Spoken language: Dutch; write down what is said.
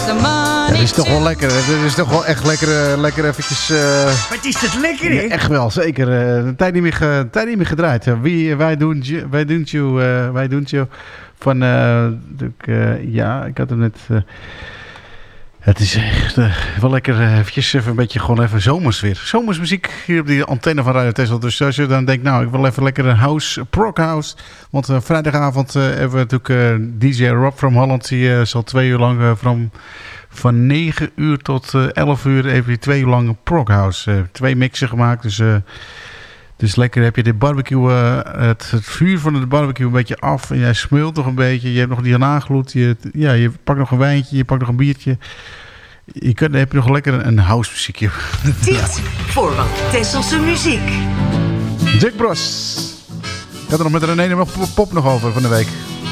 Dat is toch wel lekker. Dat is toch wel echt lekker eventjes... Wat is dat lekker, hè? Ja, echt wel, zeker. Een tijd niet meer gedraaid. Wij doen you van... ja, ik had hem net... het is echt wel lekker eventjes even een beetje gewoon even zomersfeer. Zomersmuziek hier op die antenne van Radio Tesla. Dus als je dan denkt, nou, ik wil even lekker een house, prog house. Want vrijdagavond hebben we natuurlijk DJ Rob from Holland. Die zal 2 uur lang van 9 uur tot 11 uur even 2 uur lang prog house. 2 mixen gemaakt, dus lekker heb je de barbecue, het vuur van de barbecue een beetje af. En jij smult nog een beetje. Je hebt nog die nagloed. Je pakt nog een wijntje. Je pakt nog een biertje. Dan heb je nog lekker een house muziekje. Tijd voor wat Tesselse muziek. Jack Bros. Ik had er nog met René nog pop nog over van de week.